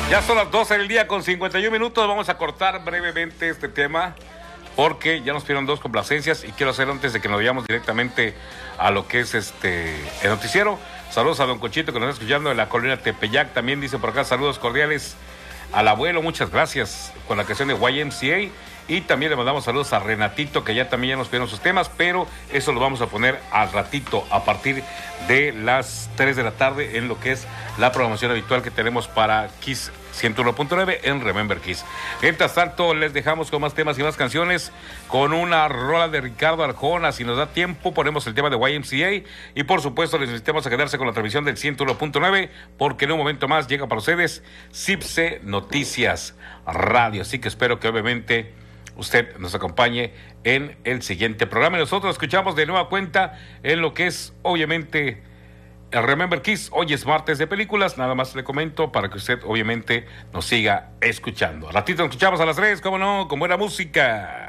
Ya son las 12 del día con 51 minutos. Vamos a cortar brevemente este tema porque ya nos pidieron dos complacencias y quiero hacer antes de que nos vayamos directamente a lo que es el noticiero. Saludos a don Conchito que nos está escuchando en la colonia Tepeyac. También dice por acá saludos cordiales al abuelo, muchas gracias con la canción de YMCA. Y también le mandamos saludos a Renatito, que ya también nos pidieron sus temas, pero eso lo vamos a poner al ratito, a partir de las 3 de la tarde, en lo que es la programación habitual que tenemos para Kiss 101.9 en Remember Kiss. Mientras tanto, les dejamos con más temas y más canciones, con una rola de Ricardo Arjona. Si nos da tiempo, ponemos el tema de YMCA. Y por supuesto, les invitamos a quedarse con la transmisión del 101.9, porque en un momento más llega para ustedes CIPSE Noticias Radio. Así que espero que obviamente usted nos acompañe en el siguiente programa. Y nosotros escuchamos de nueva cuenta en lo que es, obviamente, el Remember Kiss. Hoy es martes de películas. Nada más le comento para que usted, obviamente, nos siga escuchando. A ratito nos escuchamos a las 3, cómo no, con buena música.